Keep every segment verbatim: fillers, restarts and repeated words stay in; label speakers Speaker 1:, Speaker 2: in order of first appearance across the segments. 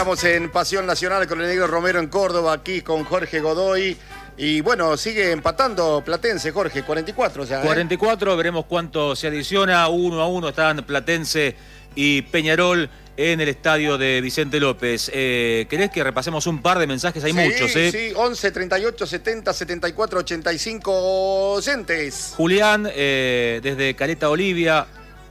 Speaker 1: Estamos en Pasión Nacional con el Negro Romero en Córdoba, aquí con Jorge Godoy. Y bueno, sigue empatando Platense, Jorge, cuarenta y cuatro ya. ¿eh?
Speaker 2: cuarenta y cuatro, veremos cuánto se adiciona. Uno a uno están Platense y Peñarol en el estadio de Vicente López. Eh, ¿Querés que repasemos un par de mensajes? Hay
Speaker 1: sí,
Speaker 2: muchos, ¿eh?
Speaker 1: Sí, once, treinta y ocho, setenta, setenta y cuatro, ochenta y cinco oyentes.
Speaker 2: Julián, eh, desde Caleta Olivia.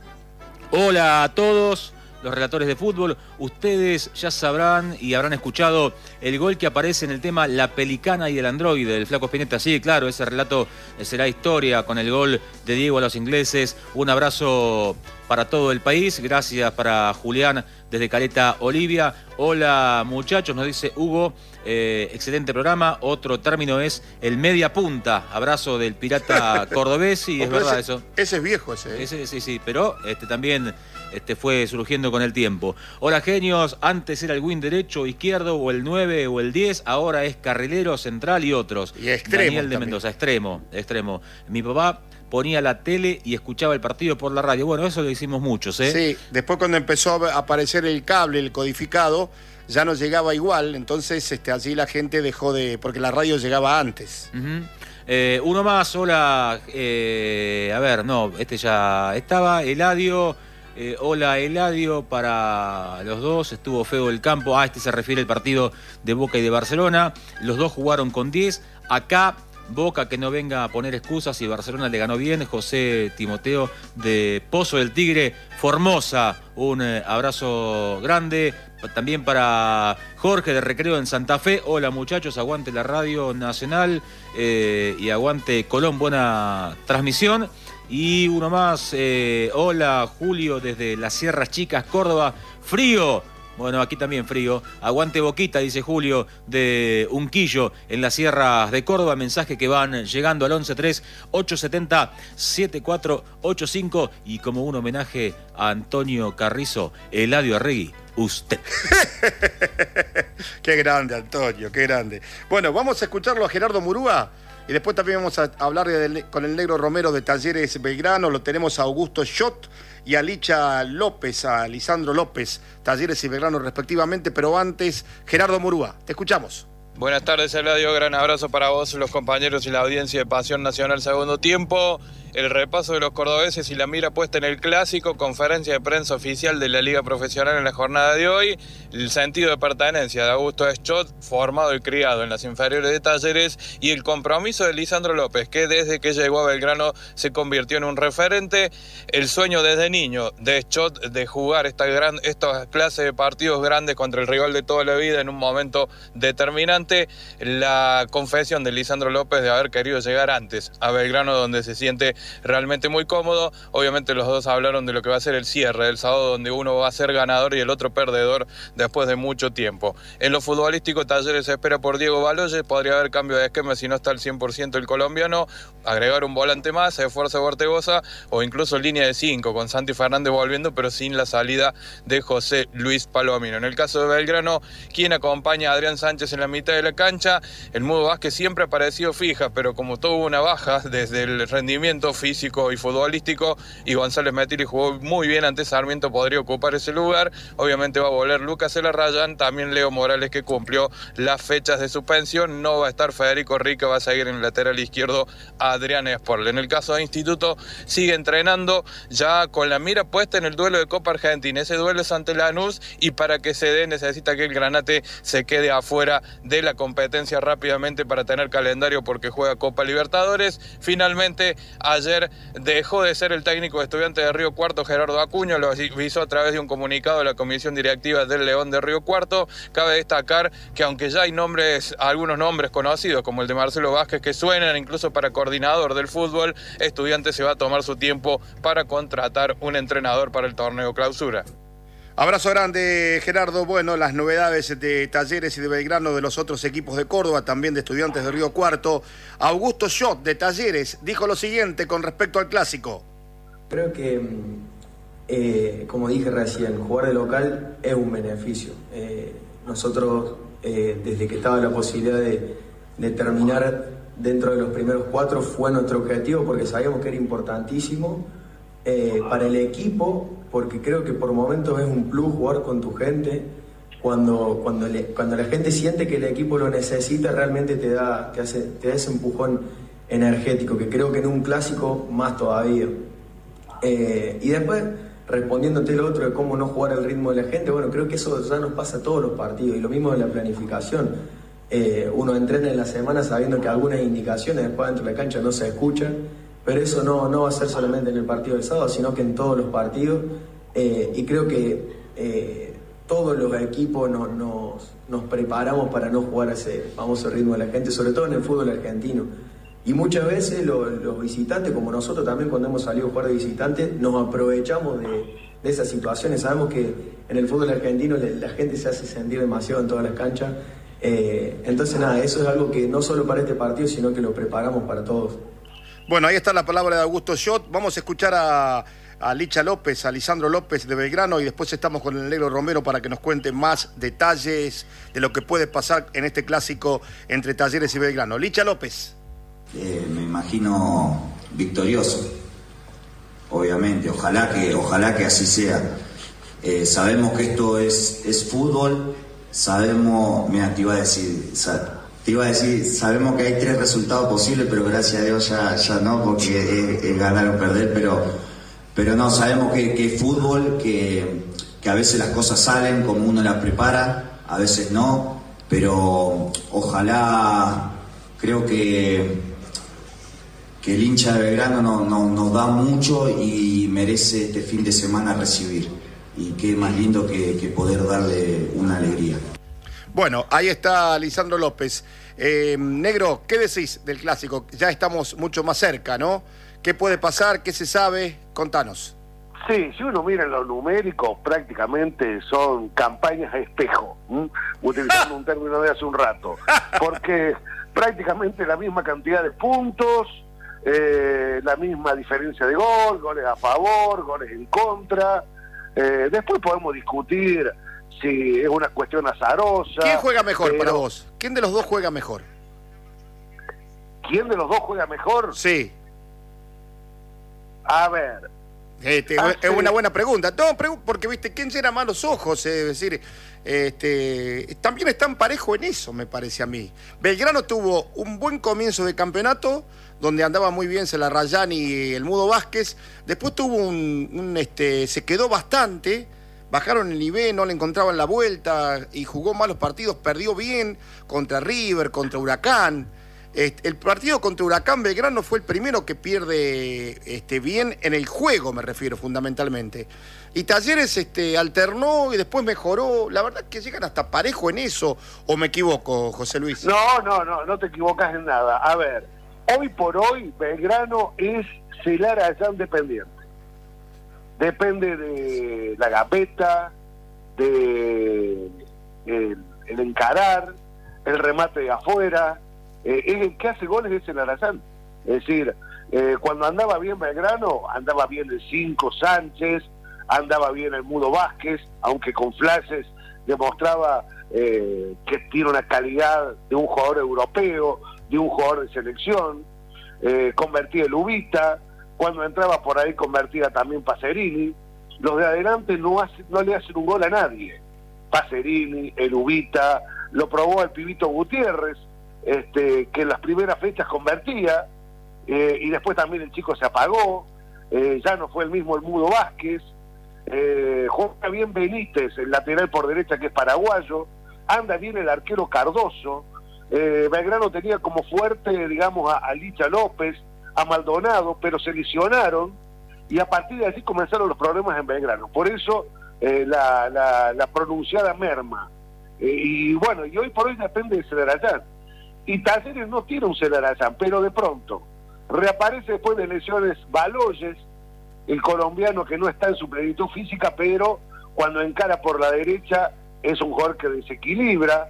Speaker 2: Hola a todos los relatores de fútbol. Ustedes ya sabrán y habrán escuchado el gol que aparece en el tema La Pelicana y el Androide, del Flaco Spinetta. Sí, claro, ese relato será historia con el gol de Diego a los ingleses. Un abrazo para todo el país. Gracias para Julián desde Caleta Olivia. Hola muchachos, nos dice Hugo. Eh, excelente programa. Otro término es el media punta. Abrazo del pirata cordobés. Y es verdad
Speaker 1: ese,
Speaker 2: eso.
Speaker 1: Ese es viejo ese. ¿eh?
Speaker 2: Ese sí, sí, pero este también este, fue surgiendo con el tiempo. Hola genios, antes era el win derecho o izquierdo o el nueve o el diez, ahora es carrilero, central y otros.
Speaker 1: Y extremo.
Speaker 2: Daniel de Mendoza, extremo, extremo. Mi papá ponía la tele y escuchaba el partido por la radio. Bueno, eso lo hicimos muchos, ¿eh?
Speaker 1: Sí, después cuando empezó a aparecer el cable, el codificado, ya no llegaba igual, entonces este, allí la gente dejó de... porque la radio llegaba antes.
Speaker 2: Uh-huh. eh, uno más, hola, eh, a ver, no, este ya estaba, Eladio, eh, hola Eladio, para los dos, estuvo feo el campo, ah, este se refiere al partido de Boca y de Barcelona, los dos jugaron con diez, acá... Boca que no venga a poner excusas y Barcelona le ganó bien. José Timoteo de Pozo del Tigre, Formosa, un eh, abrazo grande. También para Jorge de Recreo en Santa Fe. Hola muchachos, aguante la Radio Nacional eh, y aguante Colón, buena transmisión. Y uno más, eh, hola Julio desde las Sierras Chicas, Córdoba, frío. Bueno, aquí también frío. Aguante Boquita, dice Julio, de Unquillo, en las sierras de Córdoba. Mensajes que van llegando al once tres, ocho siete cero, siete cuatro ocho cinco. Y como un homenaje a Antonio Carrizo, Eladio Arregui, usted.
Speaker 1: Qué grande, Antonio, qué grande. Bueno, vamos a escucharlo a Gerardo Murúa. Y después también vamos a hablar de, con el Negro Romero de Talleres Belgrano. Lo tenemos a Augusto Schott y a Licha López, a Lisandro López, Talleres y Belgrano respectivamente. Pero antes, Gerardo Murúa, te escuchamos.
Speaker 3: Buenas tardes, Eladio. Gran abrazo para vos, los compañeros y la audiencia de Pasión Nacional Segundo Tiempo. El repaso de los cordobeses y la mira puesta en el clásico, conferencia de prensa oficial de la Liga Profesional en la jornada de hoy, el sentido de pertenencia de Augusto Schott, formado y criado en las inferiores de Talleres, y el compromiso de Lisandro López, que desde que llegó a Belgrano se convirtió en un referente, el sueño desde niño de Schott de jugar esta, gran, esta clase de partidos grandes contra el rival de toda la vida en un momento determinante, la confesión de Lisandro López de haber querido llegar antes a Belgrano, donde se siente realmente muy cómodo. Obviamente los dos hablaron de lo que va a ser el cierre del sábado, donde uno va a ser ganador y el otro perdedor después de mucho tiempo. En lo futbolístico, Talleres se espera por Diego Baloyes, podría haber cambio de esquema si no está al cien por ciento el colombiano, agregar un volante más, se esfuerza Ortegoza, o incluso línea de cinco, con Santi Fernández volviendo, pero sin la salida de José Luis Palomino. En el caso de Belgrano, quien acompaña a Adrián Sánchez en la mitad de la cancha, el Mudo Vázquez siempre ha parecido fija, pero como tuvo una baja desde el rendimiento físico y futbolístico, y González Metili jugó muy bien ante Sarmiento, podría ocupar ese lugar. Obviamente va a volver Lucas Elarrayán, también Leo Morales, que cumplió las fechas de suspensión, no va a estar Federico Rica, va a seguir en el lateral izquierdo Adrián Esporle. En el caso de Instituto, sigue entrenando ya con la mira puesta en el duelo de Copa Argentina. Ese duelo es ante Lanús, y para que se dé necesita que el Granate se quede afuera de la competencia rápidamente para tener calendario, porque juega Copa Libertadores. Finalmente, ayer dejó de ser el técnico de Estudiantes de Río Cuarto, Gerardo Acuña, lo hizo a través de un comunicado de la Comisión Directiva del León de Río Cuarto. Cabe destacar que aunque ya hay nombres, algunos nombres conocidos, como el de Marcelo Vázquez, que suenan incluso para coordinador del fútbol, Estudiantes se va a tomar su tiempo para contratar un entrenador para el torneo Clausura.
Speaker 1: Abrazo grande, Gerardo. Bueno, las novedades de Talleres y de Belgrano, de los otros equipos de Córdoba, también de Estudiantes de Río Cuarto. Augusto Schott, de Talleres, dijo lo siguiente con respecto al clásico.
Speaker 4: Creo que, eh, como dije recién, jugar de local es un beneficio. Eh, nosotros, eh, desde que estaba la posibilidad de, de terminar dentro de los primeros cuatro, fue nuestro objetivo, porque sabíamos que era importantísimo eh, para el equipo, porque creo que por momentos es un plus jugar con tu gente, cuando, cuando, le, cuando la gente siente que el equipo lo necesita, realmente te da, te hace, te da ese empujón energético, que creo que en un clásico más todavía. Eh, y después, respondiéndote lo otro de cómo no jugar al ritmo de la gente, bueno, creo que eso ya nos pasa a todos los partidos, y lo mismo de la planificación. Eh, uno entrena en la semana sabiendo que algunas indicaciones después dentro de la cancha no se escuchan, pero eso no, no va a ser solamente en el partido del sábado, sino que en todos los partidos, eh, y creo que eh, todos los equipos no, nos, nos preparamos para no jugar a ese famoso ritmo de la gente, sobre todo en el fútbol argentino. Y muchas veces lo, los visitantes, como nosotros también cuando hemos salido a jugar de visitantes, nos aprovechamos de, de esas situaciones. Sabemos que en el fútbol argentino la, la gente se hace sentir demasiado en todas las canchas. Eh, entonces nada, eso es algo que no solo para este partido, sino que lo preparamos para todos.
Speaker 1: Bueno, ahí está la palabra de Augusto Schott. Vamos a escuchar a, a Licha López, a Lisandro López de Belgrano, y después estamos con el negro Romero para que nos cuente más detalles de lo que puede pasar en este clásico entre Talleres y Belgrano. Licha López.
Speaker 5: Eh, me imagino victorioso, obviamente, ojalá que, ojalá que así sea. Eh, sabemos que esto es, es fútbol, sabemos, mira, te iba a decir, te iba a decir, sabemos que hay tres resultados posibles, pero gracias a Dios ya, ya no, porque es, es ganar o perder, pero, pero no, sabemos que, que es fútbol, que, que a veces las cosas salen como uno las prepara, a veces no, pero ojalá, creo que que el hincha de Belgrano nos no, no da mucho y merece este fin de semana recibir. Y qué más lindo que, que poder darle una alegría.
Speaker 1: Bueno, ahí está Lisandro López. Eh, Negro, ¿qué decís del clásico? Ya estamos mucho más cerca, ¿no? ¿Qué puede pasar? ¿Qué se sabe? Contanos.
Speaker 6: Sí, si uno mira en lo numérico, prácticamente son campañas a espejo, ¿m? utilizando un término de hace un rato, porque prácticamente la misma cantidad de puntos, Eh, la misma diferencia de gol, goles a favor, goles en contra. Eh, después podemos discutir si es una cuestión azarosa.
Speaker 1: ¿Quién juega mejor
Speaker 6: pero...
Speaker 1: para vos? ¿Quién de los dos juega mejor?
Speaker 6: ¿Quién de los dos juega mejor?
Speaker 1: Sí.
Speaker 6: A ver.
Speaker 1: Este,
Speaker 6: ah,
Speaker 1: es
Speaker 6: sí.
Speaker 1: una buena pregunta. No, porque, viste, ¿quién llena más los ojos? Es decir, este, también están parejo en eso, me parece a mí. Belgrano tuvo un buen comienzo de campeonato, donde andaba muy bien Celarrayán y el Mudo Vázquez. Después tuvo un, un este, se quedó bastante, bajaron el nivel, no le encontraban la vuelta y jugó malos partidos, perdió bien contra River, contra Huracán. Este, el partido contra Huracán Belgrano fue el primero que pierde este, bien en el juego, me refiero fundamentalmente. Y Talleres este, alternó y después mejoró. La verdad que llegan hasta parejo en eso, ¿o me equivoco, José Luis?
Speaker 6: No, no, no, no te equivocas en nada. A ver, hoy por hoy Belgrano es Celarayán dependiente. Depende de la gambeta, de el, el encarar, el remate de afuera. Eh, es el que hace goles es Celarayán. Es decir, eh, cuando andaba bien Belgrano, andaba bien el cinco Sánchez, andaba bien el Mudo Vázquez, aunque con flashes demostraba eh, que tiene una calidad de un jugador europeo, de un jugador de selección. Eh, convertía el Ubita, cuando entraba por ahí convertía también Pacerini. Los de adelante no, hace, no le hacen un gol a nadie. Pacerini, el Ubita, lo probó el Pibito Gutiérrez, Este, que en las primeras fechas convertía, eh, y después también el chico se apagó, eh, ya no fue el mismo el Mudo Vázquez, eh, juega bien Benítez, el lateral por derecha que es paraguayo, anda bien el arquero Cardoso. eh, Belgrano tenía como fuerte, digamos, a, a Licha López, a Maldonado, pero se lesionaron, y a partir de allí comenzaron los problemas en Belgrano, por eso eh, la, la, la pronunciada merma, eh, y bueno, y hoy por hoy depende de Celarayán. Y Talleres no tiene un Celarayán, pero de pronto reaparece después de lesiones Baloyes, el colombiano que no está en su plenitud física, pero cuando encara por la derecha es un jugador que desequilibra,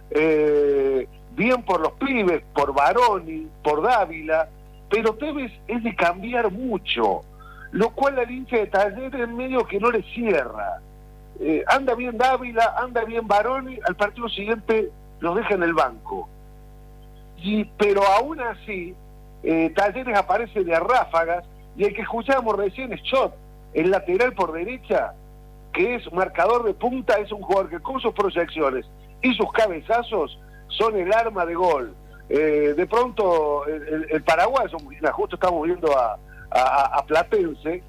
Speaker 6: eh, bien por los pibes, por Baroni, por Dávila, pero Tevez es de cambiar mucho, lo cual al hincha de Talleres medio que no le cierra. Eh, anda bien Dávila, anda bien Baroni, al partido siguiente los deja en el banco. Y, pero aún así, eh, Talleres aparece de a ráfagas, y el que escuchábamos recién es Schott, el lateral por derecha, que es marcador de punta, es un jugador que con sus proyecciones y sus cabezazos son el arma de gol. Eh, de pronto el, el, el paraguayo, justo estamos viendo a, a, a Platense,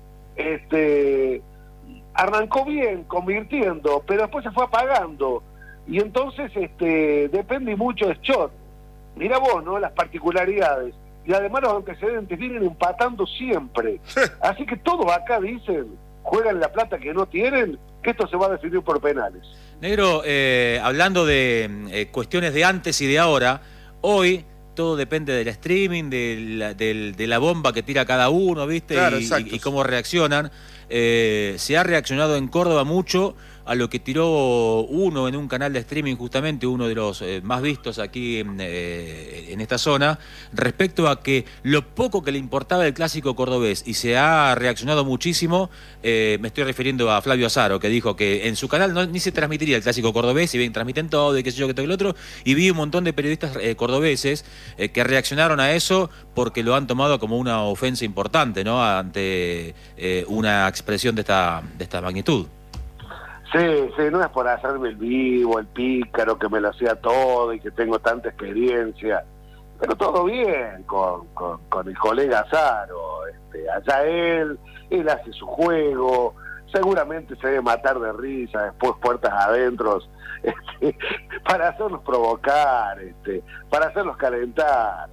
Speaker 6: este, arrancó bien, convirtiendo, pero después se fue apagando, y entonces este, depende mucho de Schott. Mira vos, ¿no? Las particularidades, y además los antecedentes vienen empatando siempre, así que todos acá dicen, juegan la plata que no tienen, que esto se va a definir por penales.
Speaker 2: Negro, eh, hablando de eh, cuestiones de antes y de ahora, hoy todo depende del streaming, de la, del, de la bomba que tira cada uno, ¿viste?
Speaker 1: Claro,
Speaker 2: y,
Speaker 1: exacto.
Speaker 2: y, y cómo reaccionan. Eh, se ha reaccionado en Córdoba mucho a lo que tiró uno en un canal de streaming, justamente uno de los eh, más vistos aquí en, eh, en esta zona, respecto a que lo poco que le importaba el clásico cordobés, y se ha reaccionado muchísimo. Eh, me estoy refiriendo a Flavio Azaro, que dijo que en su canal no, ni se transmitiría el clásico cordobés, y bien transmiten todo y qué sé yo, que todo el otro, y vi un montón de periodistas eh, cordobeses eh, que reaccionaron a eso porque lo han tomado como una ofensa importante, ¿no?, ante eh, una expresión de esta, de esta magnitud.
Speaker 6: Sí, sí, no es por hacerme el vivo, el pícaro, que me lo hacía todo y que tengo tanta experiencia, pero todo bien con, con, con el colega Azaro. Este, allá él, él hace su juego, seguramente se debe matar de risa, después puertas adentro, este, para hacerlos provocar, este, para hacerlos calentar.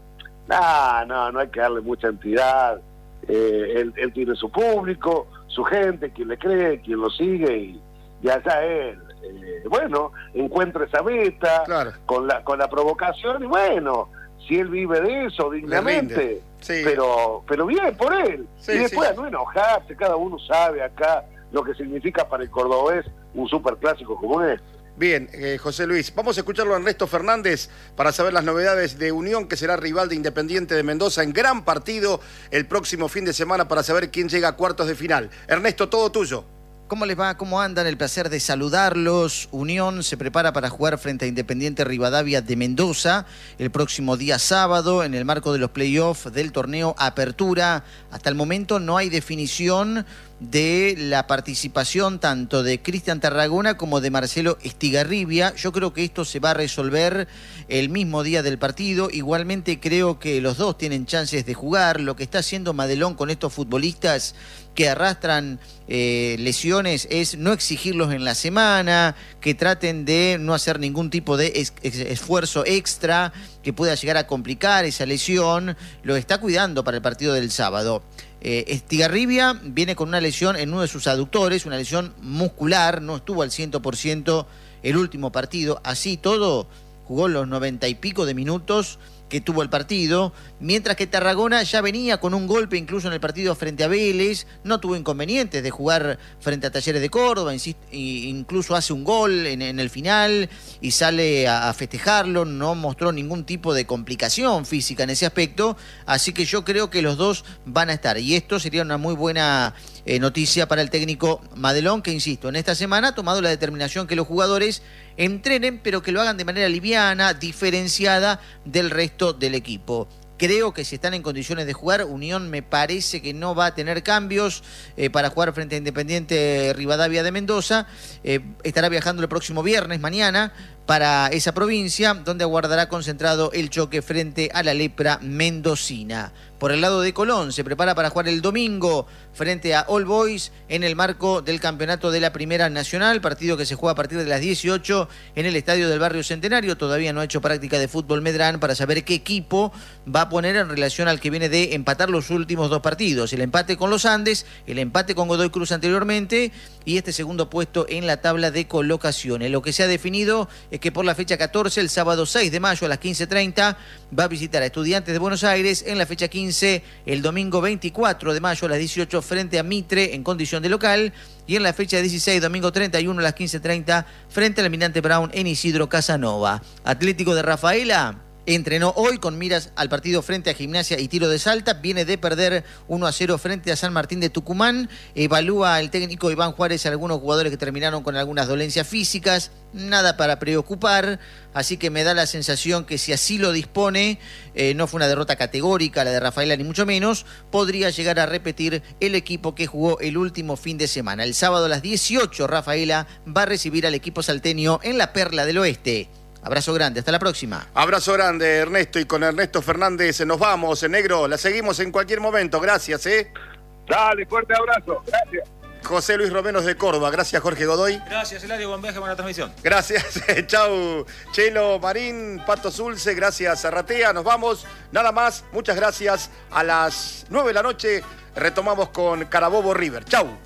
Speaker 6: No, no, no hay que darle mucha entidad. Eh, él, él tiene su público, su gente, quien le cree, quien lo sigue, y y allá él, eh, bueno, encuentra esa meta, claro, con la con la provocación, y bueno, si él vive de eso dignamente, sí, pero pero bien por él, sí, y después sí, no enojarse, cada uno sabe acá lo que significa para el cordobés un superclásico como este.
Speaker 1: Bien, eh, José Luis, vamos a escucharlo a Ernesto Fernández para saber las novedades de Unión, que será rival de Independiente de Mendoza en gran partido el próximo fin de semana, para saber quién llega a cuartos de final. Ernesto, todo tuyo.
Speaker 7: ¿Cómo les va? ¿Cómo andan? El placer de saludarlos. Unión se prepara para jugar frente a Independiente Rivadavia de Mendoza el próximo día sábado en el marco de los playoffs del torneo Apertura. Hasta el momento no hay definición de la participación tanto de Cristian Tarragona como de Marcelo Estigarribia. Yo creo que esto se va a resolver el mismo día del partido. Igualmente creo que los dos tienen chances de jugar. Lo que está haciendo Madelón con estos futbolistas que arrastran eh, lesiones es no exigirlos en la semana, que traten de no hacer ningún tipo de es, es, esfuerzo extra que pueda llegar a complicar esa lesión. Lo está cuidando para el partido del sábado. Eh, Estigarribia viene con una lesión en uno de sus aductores, una lesión muscular, no estuvo al cien por ciento el último partido. Así todo, jugó los noventa y pico de minutos que tuvo el partido, mientras que Tarragona ya venía con un golpe incluso en el partido frente a Vélez, no tuvo inconvenientes de jugar frente a Talleres de Córdoba, incluso hace un gol en, en el final y sale a, a festejarlo, no mostró ningún tipo de complicación física en ese aspecto, así que yo creo que los dos van a estar, y esto sería una muy buena eh, noticia para el técnico Madelón, que insisto, en esta semana ha tomado la determinación que los jugadores entrenen, pero que lo hagan de manera liviana, diferenciada del resto del equipo. Creo que si están en condiciones de jugar, Unión me parece que no va a tener cambios eh, para jugar frente a Independiente Rivadavia de Mendoza. Eh, estará viajando el próximo viernes, mañana, para esa provincia, donde aguardará concentrado el choque frente a la Lepra mendocina. Por el lado de Colón, se prepara para jugar el domingo frente a All Boys en el marco del campeonato de la Primera Nacional, partido que se juega a partir de las dieciocho en el estadio del Barrio Centenario. Todavía no ha hecho práctica de fútbol Medrán para saber qué equipo va a poner en relación al que viene de empatar los últimos dos partidos. El empate con los Andes, el empate con Godoy Cruz anteriormente y este segundo puesto en la tabla de colocaciones. Lo que se ha definido es que por la fecha catorce, el sábado seis de mayo a las quince treinta, va a visitar a Estudiantes de Buenos Aires. En la fecha quince, el domingo veinticuatro de mayo a las dieciocho, frente a Mitre en condición de local. Y en la fecha dieciséis, domingo treinta y uno a las quince treinta, frente al Almirante Brown en Isidro Casanova. Atlético de Rafaela Entrenó hoy con miras al partido frente a Gimnasia y Tiro de Salta. Viene de perder uno a cero frente a San Martín de Tucumán. Evalúa el técnico Iván Juárez a algunos jugadores que terminaron con algunas dolencias físicas. Nada para preocupar. Así que me da la sensación que si así lo dispone, eh, no fue una derrota categórica la de Rafaela, ni mucho menos, podría llegar a repetir el equipo que jugó el último fin de semana. El sábado a las dieciocho, Rafaela va a recibir al equipo salteño en la Perla del Oeste. Abrazo grande, hasta la próxima.
Speaker 1: Abrazo grande, Ernesto, y con Ernesto Fernández nos vamos, negro, la seguimos en cualquier momento, gracias, ¿eh?
Speaker 6: Dale, fuerte abrazo, gracias.
Speaker 1: José Luis Romeros de Córdoba, gracias Jorge Godoy.
Speaker 2: Gracias, Eladio, buen viaje, buena transmisión.
Speaker 1: Gracias, chau. Chelo Marín, Pato Zulce, gracias Arratea, nos vamos, nada más, muchas gracias. A las nueve de la noche retomamos con Carabobo River, chau.